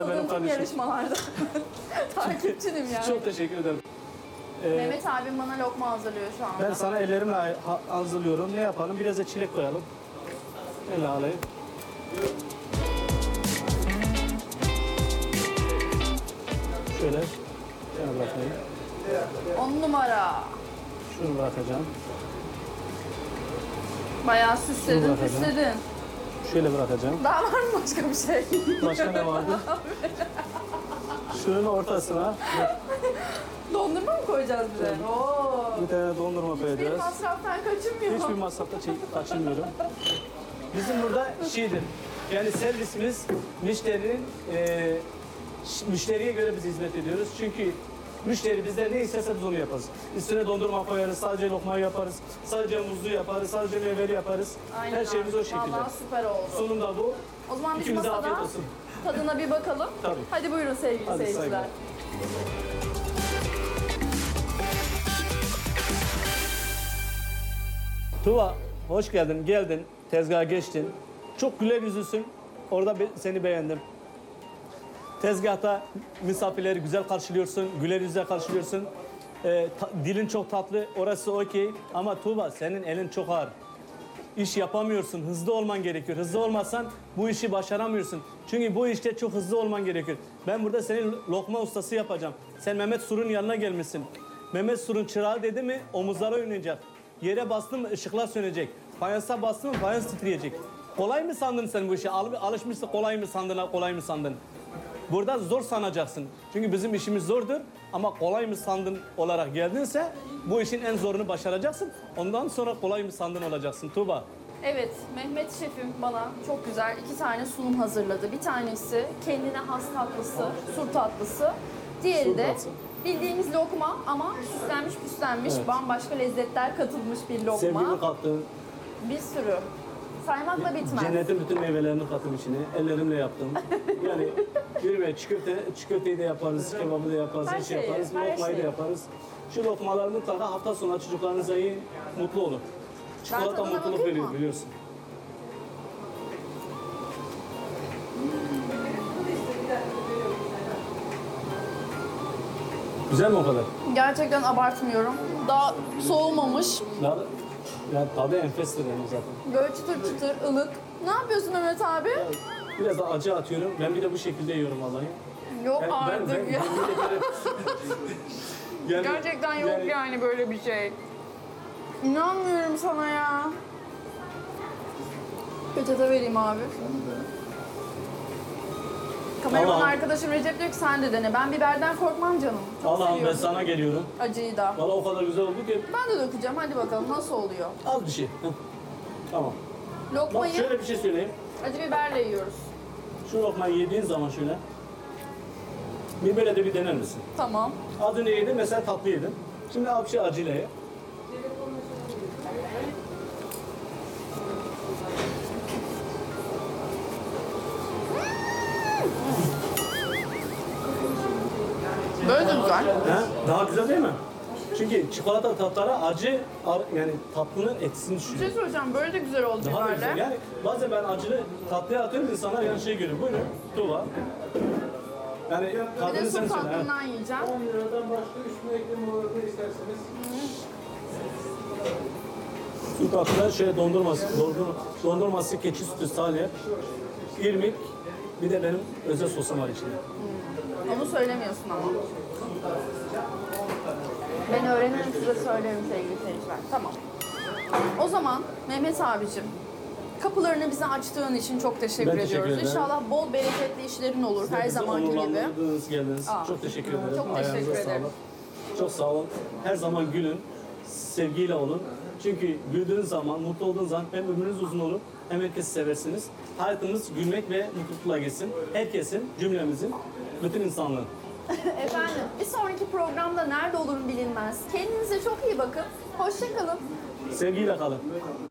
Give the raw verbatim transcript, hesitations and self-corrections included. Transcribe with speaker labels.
Speaker 1: Benim
Speaker 2: Tüm
Speaker 1: kardeşim.
Speaker 2: yarışmalarda. Takipçinim yani.
Speaker 1: Çok teşekkür ederim. Ee,
Speaker 2: Mehmet abim bana lokma hazırlıyor şu anda.
Speaker 1: ben sana ellerimle ha- hazırlıyorum. Ne yapalım? Biraz da çilek koyalım. Elle alayım. Şöyle. Şöyle bırakayım.
Speaker 2: On numara.
Speaker 1: Şunu bırakacağım.
Speaker 2: Bayağı süsledin,
Speaker 1: Şunu bırakacağım.
Speaker 2: süsledin.
Speaker 1: Şöyle bırakacağım.
Speaker 2: Daha var mı başka bir şey?
Speaker 1: Başka ne vardı? Şunun ortasına
Speaker 2: Dondurma mı koyacağız bize? Oo.
Speaker 1: bir tane dondurma
Speaker 2: Bir
Speaker 1: koyacağız.
Speaker 2: masraftan kaçınmıyor.
Speaker 1: Hiçbir masrafta çek- kaçınmıyorum. Bizim burada şeydir, yani servisimiz müşterinin, e, ş- müşteriye göre biz hizmet ediyoruz. Çünkü müşteri bizden ne isterse biz onu yaparız. Üstüne dondurma koyarız, sadece lokmayı yaparız, sadece muzlu yaparız, sadece meyveli yaparız.
Speaker 2: Aynen
Speaker 1: Her şeyimiz o
Speaker 2: abi.
Speaker 1: şekilde.
Speaker 2: Vallahi süper oldu.
Speaker 1: Sonunda bu.
Speaker 2: O zaman biz
Speaker 1: İkimize afiyet
Speaker 2: masada
Speaker 1: olsun.
Speaker 2: tadına bir bakalım.
Speaker 1: Tabii.
Speaker 2: Hadi buyurun sevgili
Speaker 1: Hadi
Speaker 2: seyirciler.
Speaker 1: saygılar. Tuva, hoş geldin, geldin. Tezgaha geçtin. Çok güler yüzlüsün. Orada be- seni beğendim. Tezgahta misafirleri güzel karşılıyorsun, güler yüzle karşılıyorsun. Ee, ta- dilin çok tatlı, orası okey. Ama Tuğba, senin elin çok ağır. İş yapamıyorsun, hızlı olman gerekiyor. Hızlı olmazsan bu işi başaramıyorsun. Çünkü bu işte çok hızlı olman gerekiyor. Ben burada senin lokma ustası yapacağım. Sen Mehmet Sur'un yanına gelmişsin. Mehmet Sur'un çırağı dedi mi omuzlara oynayacak. Yere bastın mı ışıklar sönecek. Fayansa bastın mı fayans titreyecek. Kolay mı sandın sen bu işe? Al- Alışmışsın, kolay mı sandın, kolay mı sandın? Burada zor sanacaksın. Çünkü bizim işimiz zordur ama kolay mı sandın olarak geldinse bu işin en zorunu başaracaksın. Ondan sonra kolay mı sandın olacaksın Tuğba.
Speaker 2: Evet, Mehmet şefim bana çok güzel iki tane sunum hazırladı. Bir tanesi kendine has tatlısı, sur tatlısı. Diğeri
Speaker 1: Sur
Speaker 2: de
Speaker 1: tatlısı.
Speaker 2: bildiğimiz lokma ama süslenmiş püslenmiş,
Speaker 1: Evet.
Speaker 2: bambaşka lezzetler katılmış bir lokma.
Speaker 1: Sevgimi kattın,
Speaker 2: Bir sürü. Saymakla bitmez.
Speaker 1: cennetin bütün meyvelerini kattım içine. Ellerimle yaptım. Yani yürüme, çikolata, çikolatayı da yaparız, kebabı da yaparız,
Speaker 2: Her
Speaker 1: iş
Speaker 2: şeyi,
Speaker 1: yaparız,
Speaker 2: her
Speaker 1: lokmayı da
Speaker 2: şeyi.
Speaker 1: yaparız. Şu lokmaları mutlaka hafta sonu çocuklarınıza yiyin, mutlu olun. Çikolata
Speaker 2: tadına
Speaker 1: mutluluk
Speaker 2: bakayım
Speaker 1: veriyor
Speaker 2: mı?
Speaker 1: biliyorsun. Güzel mi o kadar?
Speaker 2: Gerçekten abartmıyorum. Daha soğumamış.
Speaker 1: Ya, ya tadı enfestir yani zaten.
Speaker 2: Böyle çıtır çıtır, ılık. Ne yapıyorsun Mehmet abi?
Speaker 1: Biraz da acı atıyorum. Ben bir de bu şekilde yiyorum vallahi.
Speaker 2: Yok
Speaker 1: Ben-
Speaker 2: artık
Speaker 1: ben- ben-
Speaker 2: ya.
Speaker 1: Yani-
Speaker 2: Gerçekten yok yani,
Speaker 1: yani-
Speaker 2: böyle bir şey. İnanmıyorum sana ya. Peçete vereyim abi. Kameraman
Speaker 1: Allah'ım.
Speaker 2: arkadaşım Recep diyor ki sen de dene. Ben biberden korkmam canım. Çok
Speaker 1: Allah'ım ben
Speaker 2: seviyorum
Speaker 1: sana geliyorum.
Speaker 2: acıyı da.
Speaker 1: Valla o kadar güzel oldu ki
Speaker 2: Ben de dökeceğim. Hadi bakalım nasıl oluyor.
Speaker 1: az bir şey. Heh. Tamam. Bak
Speaker 2: Lokmayı
Speaker 1: şöyle bir şey söyleyeyim.
Speaker 2: acı biberle yiyoruz.
Speaker 1: Şu lokmayı yediğin zaman şöyle bir böyle de bir dener misin?
Speaker 2: Tamam.
Speaker 1: Az önce yedin mesela tatlı yedin. Şimdi al bir şey acıyla ye.
Speaker 2: Böyle de güzel.
Speaker 1: Ha? Daha güzel değil mi? Çünkü çikolata tatları acı, ar- yani tatlının etkisini
Speaker 2: Bir
Speaker 1: düşürüyor.
Speaker 2: şey söyleyeceğim. Böyle de güzel oldu
Speaker 1: Daha da güzel.
Speaker 2: biberle.
Speaker 1: Yani bazen ben acılı tatlıya atıyorum insanlar yani şey görüyor. Buyurun Tuğba. Yani
Speaker 2: Bir de
Speaker 1: tadını
Speaker 2: su
Speaker 1: sen söyle. ha.
Speaker 2: tatlından yiyeceğim.
Speaker 3: on liradan başka üstüne ekleme olarak ne isterseniz.
Speaker 1: Su tatlıda şöyle dondurması, dondurma, dondurması, keçi sütü, salep, irmik, bir de benim özel sosum var içinde.
Speaker 2: Onu söylemiyorsun ama. Ben öğrenirim size söylerim sevgili seyirciler. Tamam. O zaman Mehmet abicim kapılarını bize açtığın için çok teşekkür
Speaker 1: Ben teşekkür
Speaker 2: ediyoruz.
Speaker 1: ederim.
Speaker 2: İnşallah bol bereketli işlerin olur her
Speaker 1: Bizi
Speaker 2: zamanki gibi.
Speaker 1: onurlandırdınız, geldiniz.
Speaker 2: Aa,
Speaker 1: çok teşekkür ederim.
Speaker 2: çok teşekkür
Speaker 1: Ayağınıza
Speaker 2: ederim.
Speaker 1: sağlık. Çok sağ olun. Her zaman gülün, sevgiyle olun. Çünkü güldüğünüz zaman, mutlu olduğunuz zaman hem ömrünüz uzun olur hem herkesi seversiniz. Hayatımız gülmek ve mutlulukla geçsin. Herkesin, cümlemizin, bütün insanlığın.
Speaker 2: Efendim bir sonraki programda nerede olurum bilinmez. Kendinize çok iyi bakın. Hoşça kalın.
Speaker 1: Sevgiyle kalın.